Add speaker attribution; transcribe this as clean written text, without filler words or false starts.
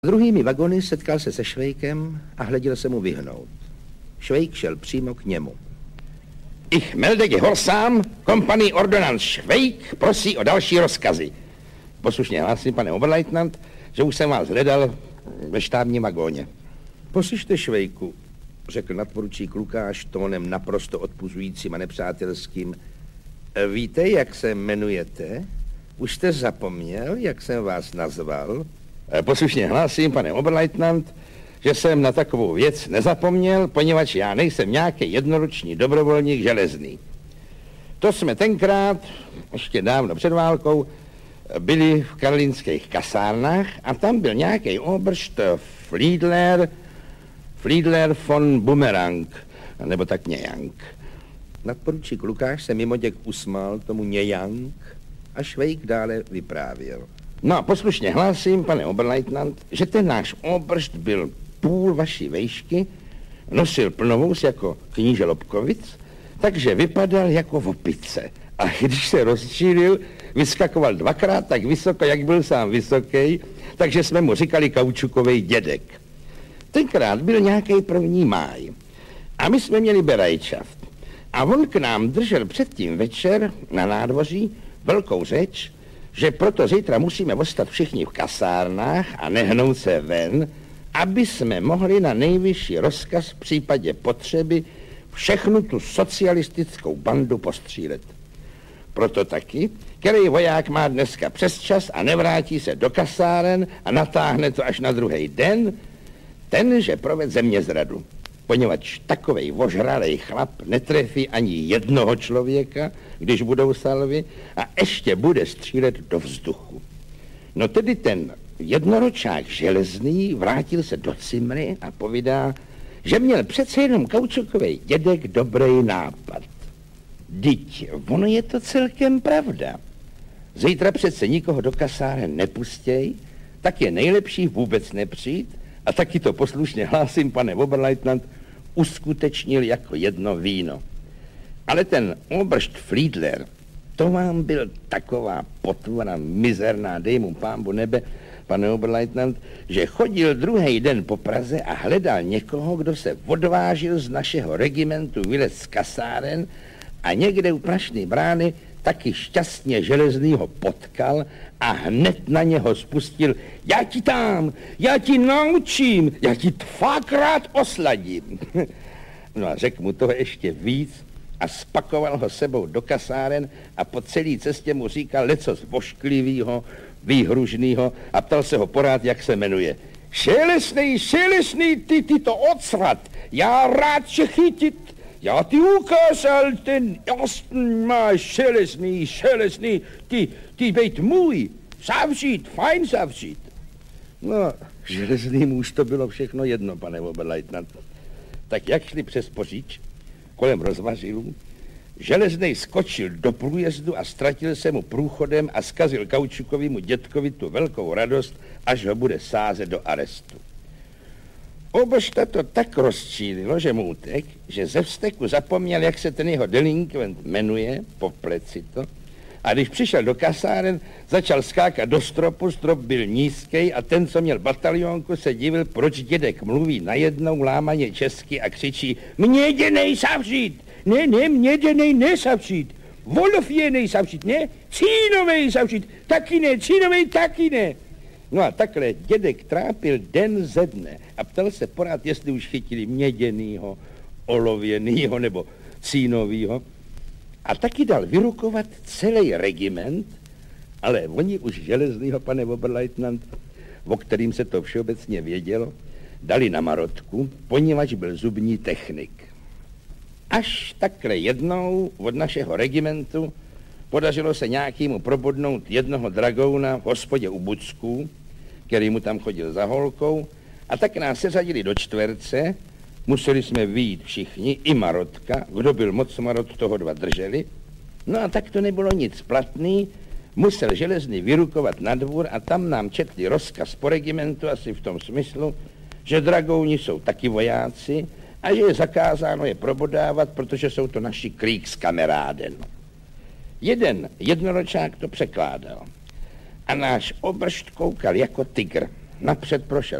Speaker 1: Druhými vagony setkal se se Švejkem a hleděl se mu vyhnout. Švejk šel přímo k němu.
Speaker 2: Ich melde gehorsam, kompanie Ordonnanz Švejk prosí o další rozkazy. Poslušně hlásím, pane Oberleutnant, že už jsem vás hledal ve štábním vagóně.
Speaker 1: Poslyšte, Švejku, řekl nadporučík Lukáš tónem naprosto odpuzujícím a nepřátelským. Víte, jak se jmenujete? Už jste zapomněl, jak jsem vás nazval?
Speaker 2: Poslušně hlásím, pane Oberleutnant, že jsem na takovou věc nezapomněl, poněvadž já nejsem nějaký jednoroční dobrovolník železný. To jsme tenkrát, ještě dávno před válkou, byli v karlínských kasárnách a tam byl nějaký obršt Friedler von Bumerang, nebo tak nějak.
Speaker 1: Nadporučík Lukáš se mimoděk usmál tomu nějak a Švejk dále vyprávěl.
Speaker 2: No, poslušně hlásím, pane Oberleutnant, že ten náš obršt byl půl vaší vejšky, nosil plnovous jako kníže Lobkovic, takže vypadal jako opice. A když se rozšířil, vyskakoval dvakrát tak vysoko, jak byl sám vysoký, takže jsme mu říkali kaučukovej dědek. Tenkrát byl nějaký 1. máj a my jsme měli berajčaft. A on k nám držel předtím večer na nádvoří velkou řeč, že proto zítra musíme ostat všichni v kasárnách a nehnout se ven, aby jsme mohli na nejvyšší rozkaz v případě potřeby všechnu tu socialistickou bandu postřílet. Proto taky, který voják má dneska přesčas a nevrátí se do kasáren a natáhne to až na druhý den, ten, že proved zemězradu. Poněvadž takovej ožralej chlap netrefí ani jednoho člověka, když budou salvy, a ještě bude střílet do vzduchu. No tedy ten jednoročák železný vrátil se do cimry a povídá, že měl přece jenom kaučukovej dědek dobrý nápad. Dyť, ono je to celkem pravda. Zítra přece nikoho do kasáren nepustěj, tak je nejlepší vůbec nepřijít a taky to poslušně hlásím, pane Oberleutnant, uskutečnil jako jedno víno. Ale ten obršt Friedler, to vám byl taková potvora mizerná, dej mu pánbu nebe, pane Oberleutnant, že chodil druhý den po Praze a hledal někoho, kdo se odvážil z našeho regimentu vylet z kasáren a někde u Prašné brány taky šťastně železnýho potkal a hned na něho spustil: já ti naučím, já ti 2krát osladím. No a řekl mu toho ještě víc a spakoval ho sebou do kasáren a po celé cestě mu říkal lecos vošklivýho, výhružnýho a ptal se ho porád, jak se jmenuje. Šelesný, ty to odsrat, já rád tě chytit. Já ti ukázal ten jasný máš šelesný, ty bejt můj, zavřít, fajn zavřít. No, železným už to bylo všechno jedno, pane Oberleutnant. Tak jak šli přes Poříč, kolem rozvařilů, železnej skočil do průjezdu a ztratil se mu průchodem a zkazil kaučukovýmu dědkovi tu velkou radost, až ho bude sázet do arestu. Obožta to tak rozčílilo, že mu utek, že ze vzteku zapomněl, jak se ten jeho delinkvent jmenuje, po pleci to, a když přišel do kasáren, začal skákat do stropu, strop byl nízký a ten, co měl batalionku, se divil, proč dědek mluví najednou lámaně česky a křičí: Měděnej savřít! Ne, měděnej nesavřít! Wolofjenej savřít, ne? Cínovej savřít! Taky ne, cínovej taky ne! No a takhle dědek trápil den ze dne a ptal se porád, jestli už chytili měděnýho, olověnýho nebo cínovýho. A taky dal vyrukovat celý regiment, ale oni už železnýho, pane Oberleutnant, o kterým se to všeobecně vědělo, dali na marotku, poněvadž byl zubní technik. Až takhle jednou od našeho regimentu podařilo se nějakému probodnout jednoho dragouna v hospodě u Bucků, který mu tam chodil za holkou, a tak nás seřadili do čtverce, museli jsme vyjít všichni, i marotka, kdo byl moc marot, toho 2 drželi. No a tak to nebylo nic platný, musel železný vyrukovat na dvůr a tam nám četli rozkaz po regimentu, asi v tom smyslu, že dragouni jsou taky vojáci a že je zakázáno je probodávat, protože jsou to naši Kriegskameráden. Jeden jednoročák to překládal a náš obršt koukal jako tygr. napřed prošel